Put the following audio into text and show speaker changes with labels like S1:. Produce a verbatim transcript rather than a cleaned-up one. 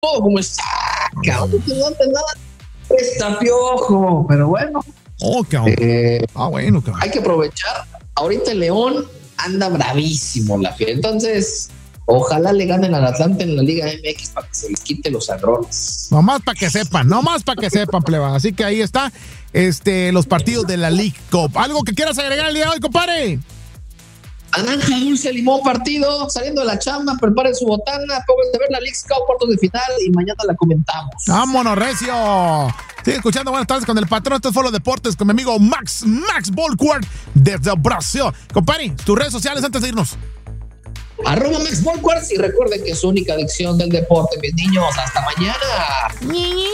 S1: como está, cabrón, no te nada, está Piojo, pero bueno.
S2: Oh, cabrón.
S1: Eh,
S2: ah, bueno, cabrón.
S1: Hay que aprovechar. Ahorita el León anda bravísimo la fiera. Entonces, ojalá le ganen al Atlante en la Liga M X para que se les quite los sangrones.
S2: Nomás para que sepan, nomás para que sepan, pleba. Así que ahí está este, los partidos de la League Cup. ¿Algo que quieras agregar el día de hoy, compadre?
S1: Naranja, dulce, limón, partido, saliendo de la chamba, preparen su botana, pónganse a ver la League Cup, cuartos de final y mañana la comentamos.
S2: ¡Vámonos, recio! Sigue escuchando Buenas Tardes con el Patrón. Esto fue los deportes con mi amigo Max, Max Bolquart desde Brasil. Compadre, tus redes sociales antes de irnos.
S1: Arroba Max Bolquart y recuerden que es su única adicción del deporte, mis niños. Hasta mañana.